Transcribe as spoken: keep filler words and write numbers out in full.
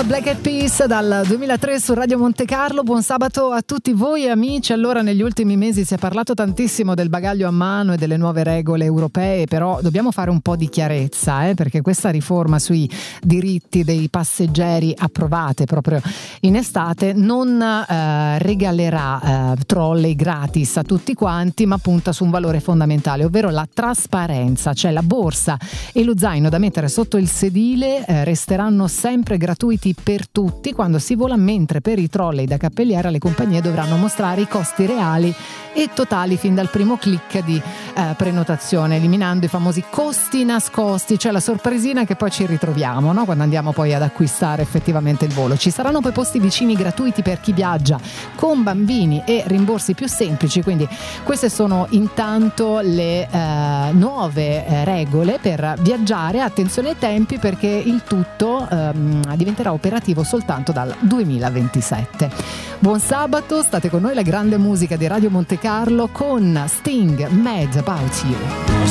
Black Eyed Peas dal duemilatré su Radio Monte Carlo. Buon sabato a tutti voi amici. Allora, negli ultimi mesi si è parlato tantissimo del bagaglio a mano e delle nuove regole europee, però dobbiamo fare un po' di chiarezza, eh, perché questa riforma sui diritti dei passeggeri approvate proprio in estate non eh, regalerà eh, trolley gratis a tutti quanti, ma punta su un valore fondamentale, ovvero la trasparenza, cioè la borsa e lo zaino da mettere sotto il sedile eh, resteranno sempre gratuiti per tutti quando si vola, mentre per i trolley da cappelliera le compagnie dovranno mostrare i costi reali e totali fin dal primo click di eh, prenotazione, eliminando i famosi costi nascosti, cioè la sorpresina che poi ci ritroviamo, no? Quando andiamo poi ad acquistare effettivamente il volo. Ci saranno poi posti vicini gratuiti per chi viaggia con bambini e rimborsi più semplici, quindi queste sono intanto le eh, nuove eh, regole per viaggiare. Attenzione ai tempi, perché il tutto ehm, diventerà operativo soltanto dal duemilaventisette. Buon sabato, state con noi, la grande musica di Radio Monte Carlo con Sting, Mad About You.